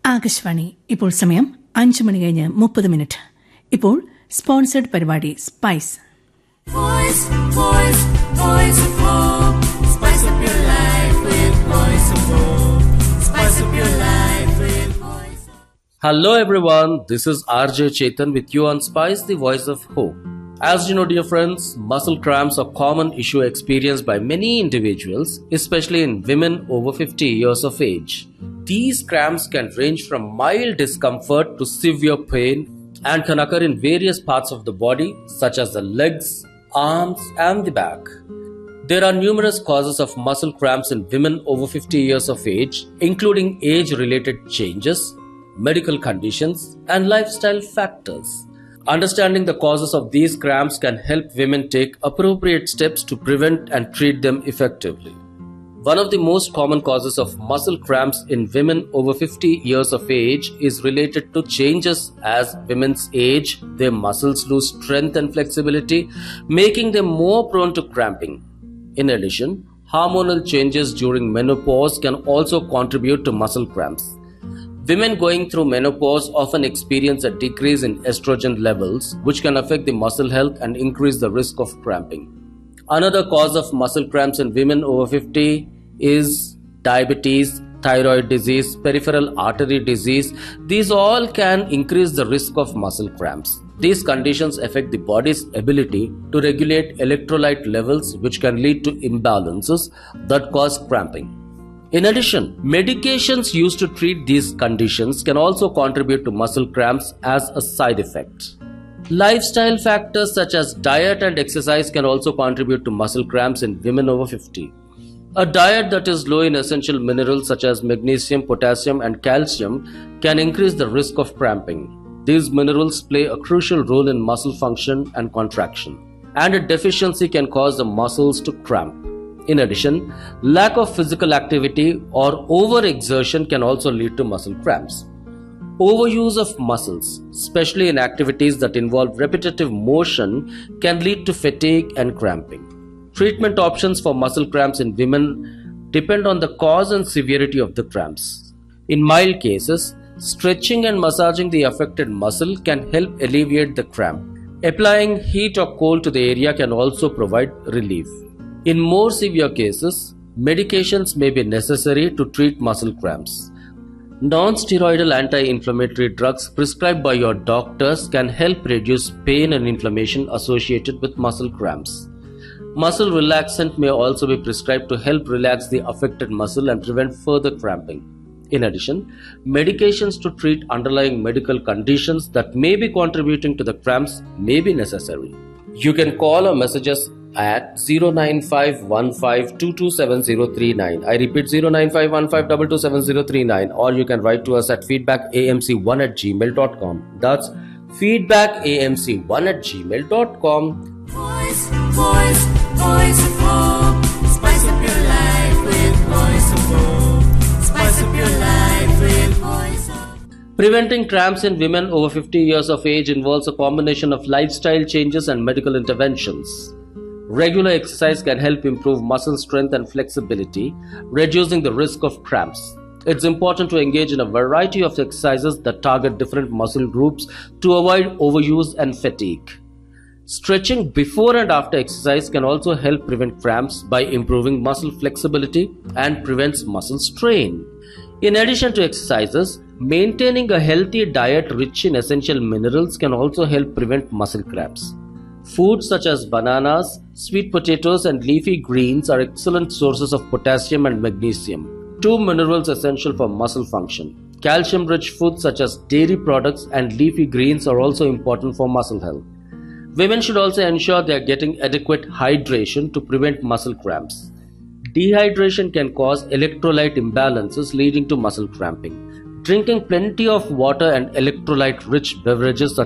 ആകാശവാണി. ഇപ്പോൾ സമയം 5 മണി കഴിഞ്ഞ് 30 ഇപ്പോൾ സ്പോൺസർഡ് പരിപാടി spice. Hello everyone, this is RJ Chetan with you on Spice, the voice of hope. As you know, dear friends, muscle cramps are a common issue experienced by many individuals, especially in women over 50 years of age. These cramps can range from mild discomfort to severe pain and can occur in various parts of the body such as the legs, arms and the back. There are numerous causes of muscle cramps in women over 50 years of age, including age-related changes, medical conditions and lifestyle factors. Understanding the causes of these cramps can help women take appropriate steps to prevent and treat them effectively. One of the most common causes of muscle cramps in women over 50 years of age is related to changes as women's age. Their muscles lose strength and flexibility, making them more prone to cramping. In addition, hormonal changes during menopause can also contribute to muscle cramps. Women going through menopause often experience a decrease in estrogen levels, which can affect the muscle health and increase the risk of cramping. Another cause of muscle cramps in women over 50 is diabetes, thyroid disease, peripheral artery disease. These all can increase the risk of muscle cramps. These conditions affect the body's ability to regulate electrolyte levels, which can lead to imbalances that cause cramping. In addition, medications used to treat these conditions can also contribute to muscle cramps as a side effect. Lifestyle factors such as diet and exercise can also contribute to muscle cramps in women over 50. A diet that is low in essential minerals such as magnesium, potassium and calcium can increase the risk of cramping. These minerals play a crucial role in muscle function and contraction, and a deficiency can cause the muscles to cramp. In addition, lack of physical activity or overexertion can also lead to muscle cramps. Overuse of muscles, especially in activities that involve repetitive motion, can lead to fatigue and cramping. Treatment options for muscle cramps in women depend on the cause and severity of the cramps. In mild cases, stretching and massaging the affected muscle can help alleviate the cramp. Applying heat or cold to the area can also provide relief. In more severe cases, medications may be necessary to treat muscle cramps. Non-steroidal anti-inflammatory drugs prescribed by your doctors can help reduce pain and inflammation associated with muscle cramps. Muscle relaxant may also be prescribed to help relax the affected muscle and prevent further cramping. In addition, medications to treat underlying medical conditions that may be contributing to the cramps may be necessary. You can call or message us at 09515227039. I repeat 09515227039, or you can write to us at feedbackamc1@gmail.com. That's feedbackamc1@gmail.com. Voice of hope. Spice up your life with Voice of Hope. Spice up your life with Voice of Hope. Preventing cramps in women over 50 years of age involves a combination of lifestyle changes and medical interventions. Regular exercise can help improve muscle strength and flexibility, reducing the risk of cramps. It's important to engage in a variety of exercises that target different muscle groups to avoid overuse and fatigue. Stretching before and after exercise can also help prevent cramps by improving muscle flexibility and prevents muscle strain. In addition to exercises, maintaining a healthy diet rich in essential minerals can also help prevent muscle cramps. Foods such as bananas, sweet potatoes and leafy greens are excellent sources of potassium and magnesium, two minerals essential for muscle function. Calcium-rich foods such as dairy products and leafy greens are also important for muscle health. Women should also ensure they are getting adequate hydration to prevent muscle cramps. Dehydration can cause electrolyte imbalances leading to muscle cramping. Drinking plenty of water and electrolyte-rich beverages such